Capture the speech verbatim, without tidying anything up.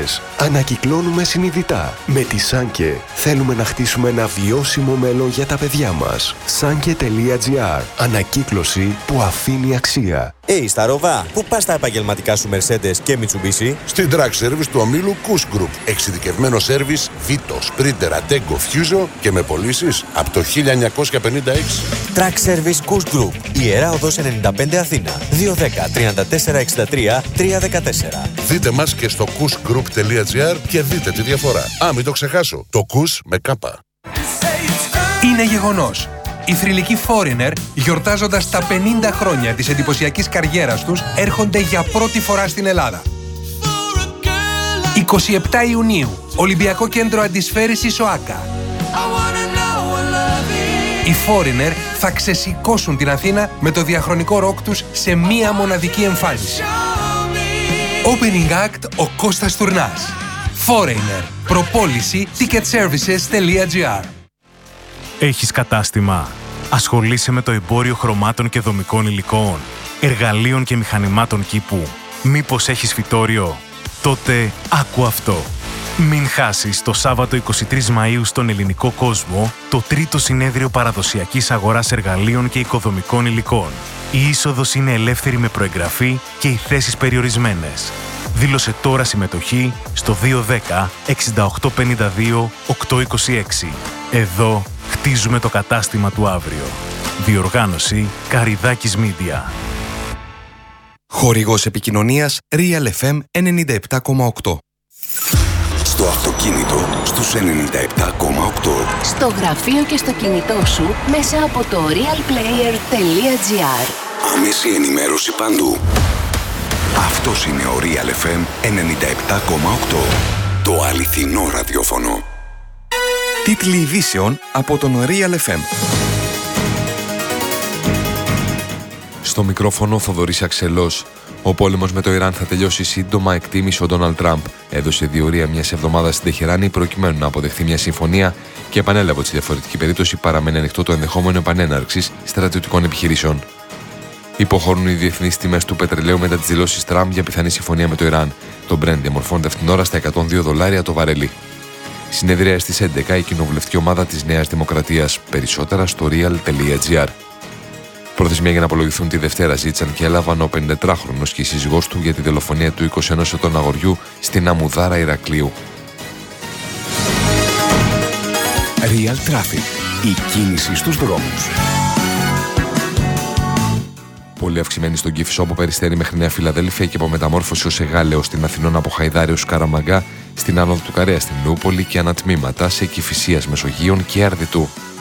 εποχές. Ανακυκλώνουμε συνειδητά. Με τη Σάνκε θέλουμε να χτίσουμε ένα βιώσιμο μέλλον για τα παιδιά μας. Σάνκε τελεία τζι άρ. Ανακύκλωση που αφήνει αξία. Hey, Σταρόβα, πού πας τα επαγγελματικά σου Mercedes και Mitsubishi? Στην Track Service του ομίλου Kuss Group. Εξειδικευμένο σέρβις Vito, Sprinter, Adego, Fuso και με πωλήσεις από το χίλια εννιακόσια πενήντα έξι. Track Service Kuss Group. Ιερά Οδός ενενήντα πέντε Αθήνα. δύο ένα μηδέν, τρία τέσσερα έξι τρία, τρία ένα τέσσερα. Δείτε μας και στο kuss group τελεία τζι άρ και δείτε τη διαφορά. Α, μην το ξεχάσω. Το Kuss με κάπα. Είναι γεγονός. Οι θρυλικοί Foreigner, γιορτάζοντας τα πενήντα χρόνια της εντυπωσιακής καριέρας τους, έρχονται για πρώτη φορά στην Ελλάδα. εικοστή εβδόμη Ιουνίου, Ολυμπιακό Κέντρο Αντισφαίρησης ΟΑΚΑ. Οι Foreigner θα ξεσηκώσουν την Αθήνα με το διαχρονικό ροκ τους σε μία μοναδική εμφάνιση. Opening Act ο Κώστας Τουρνάς. Foreigner. Προπόληση ticketservices τελεία τζι άρ. Έχεις κατάστημα. Ασχολείσαι με το εμπόριο χρωμάτων και δομικών υλικών, εργαλείων και μηχανημάτων κήπου. Μήπως έχεις φυτόριο? Τότε άκου αυτό. Μην χάσεις το Σάββατο εικοστή τρίτη Μαΐου στον Ελληνικό Κόσμο το τρίτο συνέδριο παραδοσιακής αγοράς εργαλείων και οικοδομικών υλικών. Η είσοδος είναι ελεύθερη με προεγγραφή και οι θέσεις περιορισμένες. Δήλωσε τώρα συμμετοχή στο δύο ένα μηδέν, εξήντα οκτώ πενήντα δύο, οκτακόσια είκοσι έξι. Εδώ χτίζουμε το κατάστημα του αύριο. Διοργάνωση Καριδάκης Media. Χορηγός επικοινωνίας Real εφ εμ ενενήντα επτά κόμμα οκτώ. Στο αυτοκίνητο στους ενενήντα επτά κόμμα οκτώ. Στο γραφείο και στο κινητό σου μέσα από το realplayer τελεία τζι άρ. Άμεση ενημέρωση παντού. Αυτός είναι ο Real εφ εμ ενενήντα επτά κόμμα οκτώ. Το αληθινό ραδιόφωνο. Τίτλοι ειδήσεων από τον Real εφ εμ. Στο μικρόφωνο Θοδωρής Αξελός. Ο πόλεμος με το Ιράν θα τελειώσει σύντομα, εκτίμησε ο Ντόναλντ Τραμπ. Έδωσε διορία μιας εβδομάδας στην Τεχεράνη προκειμένου να αποδεχθεί μια συμφωνία και επανέλαβε ότι στη διαφορετική περίπτωση παραμένει ανοιχτό το ενδεχόμενο επανέναρξης στρατιωτικών επιχειρήσεων. Υποχωρούν οι διεθνείς τιμές του πετρελαίου μετά τις δηλώσεις Τραμπ για πιθανή συμφωνία με το Ιράν. Το Brent διαμορφώνεται αυτήν την ώρα στα εκατόν δύο δολάρια το βαρέλι. Συνεδρία στις έντεκα η κοινοβουλευτική ομάδα της Νέας Δημοκρατίας. Περισσότερα στο real τελεία τζι άρ. Προθεσμία για να απολογηθούν τη Δευτέρα ζήτησαν και έλαβαν ο πενηντετράχρονος και η σύζυγός του για τη δολοφονία του είκοσι ενός ετών αγοριού στην Αμουδάρα Ηρακλείου. Real Traffic. Η κίνηση στους δρόμους. Πολύ αυξημένη στον Κηφισό από Περιστέρι μέχρι Νέα Φιλαδέλφια και από Μεταμόρφωση ως Εγάλεο στην Αθηνών από Χαϊδάρη ως Καραμαγκά, στην άνοδο του Καρέα στην Νούπολη και ανατμήματα σε Κηφισίας Μεσογείων και Αρδιτού.